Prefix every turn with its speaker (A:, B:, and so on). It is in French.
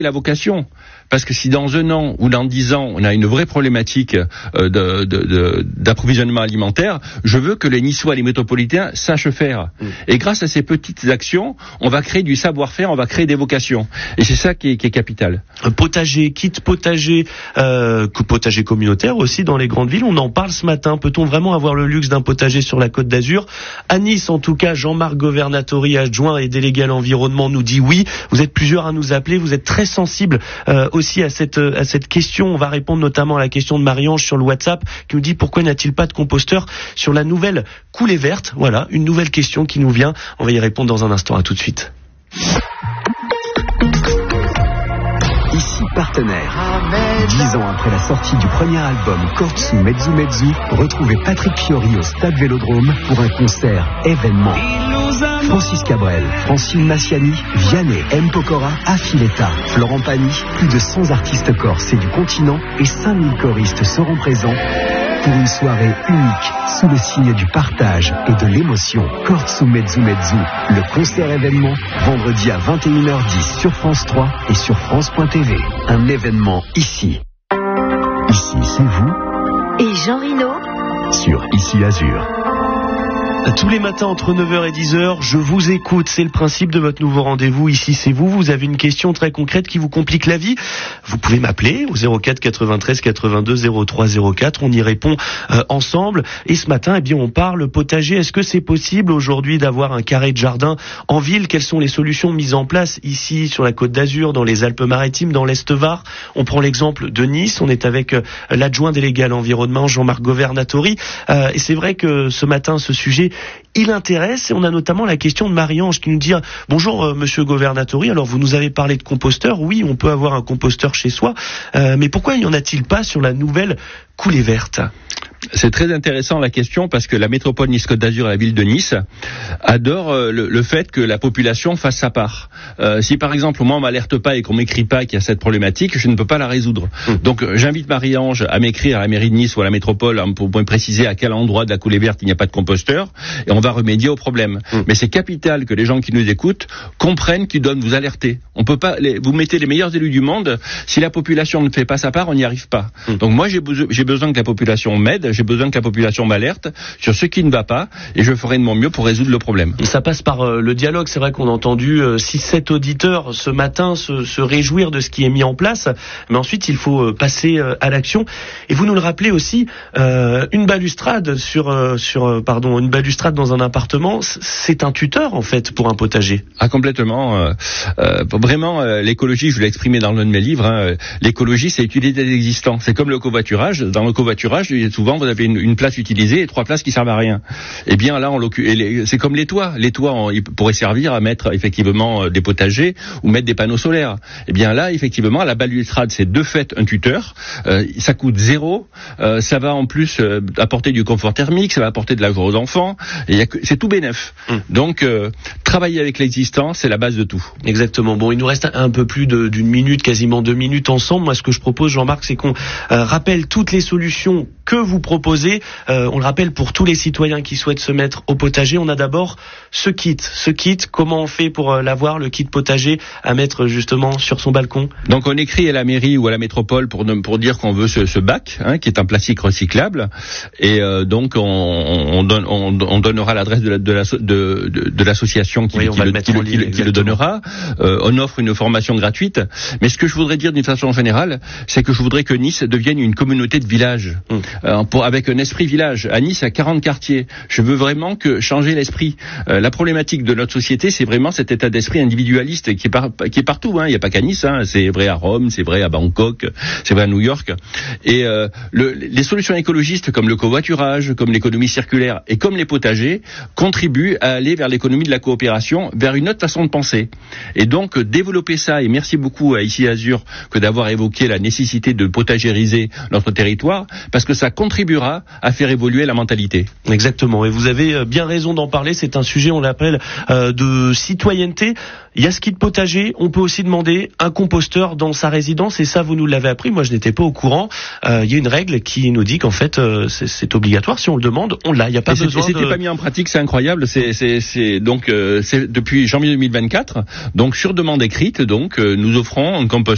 A: la vocation. Parce que si dans 1 an ou dans 10 ans, on a une vraie problématique d'approvisionnement alimentaire, je veux que les Niçois, les métropolitains sachent faire. Et grâce à ces petites actions, on va créer du savoir-faire, on va créer des vocations. Et c'est ça qui est capital.
B: Potager, kit potager, potager communautaire aussi dans les grandes villes. On en parle ce matin. Peut-on vraiment avoir le luxe d'un potager sur la Côte d'Azur? À Nice, en tout cas, Jean-Marc Governatori, adjoint et délégué à l'environnement, nous dit oui. Vous êtes plusieurs à nous appeler. Vous êtes très sensibles aussi à cette question. On va répondre notamment à la question de Marie-Ange sur le WhatsApp qui nous dit pourquoi n'y a-t-il pas de composteur sur la nouvelle coulée verte? Voilà, une nouvelle question qui nous vient. On va y répondre dans un instant. À tout de suite.
C: Ici Partenaire. 10 ans après la sortie du premier album Cortsu Mezzu Mezzu, retrouvez Patrick Fiori au Stade Vélodrome pour un concert événement. Francis Cabrel, Francine Massiani, Vianney, M. Pokora, Affiletta, Florent Pagny, plus de 100 artistes corses et du continent et 5000 choristes seront présents pour une soirée unique sous le signe du partage et de l'émotion. Cortsu Mezzu Mezzu, le concert événement, vendredi à 21h10 sur France 3 et sur France.tv. Un événement ici. Ici, c'est vous.
D: Et Jean Rino
C: Sur Ici Azur.
B: Tous les matins entre 9h et 10h, je vous écoute. C'est le principe de votre nouveau rendez-vous. Ici, c'est vous. Vous avez une question très concrète qui vous complique la vie. Vous pouvez m'appeler au 04 93 82 03 04. On y répond ensemble. Et ce matin, eh bien, on parle potager. Est-ce que c'est possible aujourd'hui d'avoir un carré de jardin en ville? Quelles sont les solutions mises en place ici sur la Côte d'Azur, dans les Alpes-Maritimes, dans l'Est-Var? On prend l'exemple de Nice. On est avec l'adjoint délégué à l'environnement, Jean-Marc Governatori. Et c'est vrai que ce matin, ce sujet il intéresse, et on a notamment la question de Marie-Ange qui nous dit bonjour monsieur Governatori, alors vous nous avez parlé de composteur, oui on peut avoir un composteur chez soi, mais pourquoi n'y en a-t-il pas sur la nouvelle coulée verte?
A: C'est très intéressant la question parce que la métropole Nice-Côte d'Azur et la ville de Nice adorent le fait que la population fasse sa part. Si par exemple moi on m'alerte pas et qu'on m'écrit pas qu'il y a cette problématique, je ne peux pas la résoudre. Donc j'invite Marie-Ange à m'écrire à la mairie de Nice ou à la métropole pour me préciser à quel endroit de la coulée verte il n'y a pas de composteur et on va remédier au problème. Mais c'est capital que les gens qui nous écoutent comprennent qu'ils doivent vous alerter. On peut pas vous mettez les meilleurs élus du monde, si la population ne fait pas sa part, on n'y arrive pas. Donc moi j'ai besoin que la population m'aide. J'ai besoin que la population m'alerte sur ce qui ne va pas et je ferai de mon mieux pour résoudre le problème.
B: Ça passe par le dialogue. C'est vrai qu'on a entendu 6-7 auditeurs ce matin se réjouir de ce qui est mis en place, mais ensuite il faut passer à l'action. Et vous nous le rappelez aussi, une balustrade une balustrade dans un appartement, c'est un tuteur en fait pour un potager.
A: Ah complètement. Vraiment, l'écologie, je l'ai exprimé dans l'un de mes livres. L'écologie, c'est utiliser l'existant. C'est comme le covoiturage. Dans le covoiturage, souvent vous avez une place utilisée et 3 places qui servent à rien. Eh bien là, c'est comme les toits. Les toits, ils pourraient servir à mettre effectivement des potagers ou mettre des panneaux solaires. Eh bien là, effectivement, la balustrade, c'est de fait un tuteur. Ça coûte 0. Ça va en plus apporter du confort thermique, ça va apporter de la joie aux enfants. Et c'est tout bénef. Donc, travailler avec l'existant, c'est la base de tout.
B: Exactement. Bon, il nous reste un peu plus d'une minute, quasiment 2 minutes ensemble. Moi, ce que je propose, Jean-Marc, c'est qu'on rappelle toutes les solutions que vous proposez. On le rappelle pour tous les citoyens qui souhaitent se mettre au potager. On a d'abord ce kit. Comment on fait pour l'avoir, le kit potager à mettre justement sur son balcon?
A: Donc on écrit à la mairie ou à la métropole pour dire qu'on veut ce bac, qui est un plastique recyclable. Et donc on donnera l'adresse de l'association qui le donnera. On offre une formation gratuite. Mais ce que je voudrais dire d'une façon générale, c'est que je voudrais que Nice devienne une communauté de village. Avec un esprit village. À Nice, il y a 40 quartiers. Je veux vraiment changer l'esprit. La problématique de notre société, c'est vraiment cet état d'esprit individualiste qui est partout. Il n'y a pas qu'à Nice. C'est vrai à Rome, c'est vrai à Bangkok, c'est vrai à New York. Et les solutions écologistes comme le covoiturage, comme l'économie circulaire et comme les potagers contribuent à aller vers l'économie de la coopération, vers une autre façon de penser. Et donc développer ça, et merci beaucoup à Ici Azur que d'avoir évoqué la nécessité de potagériser notre territoire, parce que ça contribuera à faire évoluer la mentalité.
B: Exactement, et vous avez bien raison d'en parler, c'est un sujet, on l'appelle, de citoyenneté. Il y a ce kit potager, on peut aussi demander un composteur dans sa résidence, et ça vous nous l'avez appris, moi je n'étais pas au courant. Il y a une règle qui nous dit qu'en fait c'est obligatoire, si on le demande, on l'a, il n'y a pas besoin
A: c'était pas mis en pratique, c'est incroyable, c'est depuis janvier 2024, donc sur demande écrite, donc nous offrons un composteur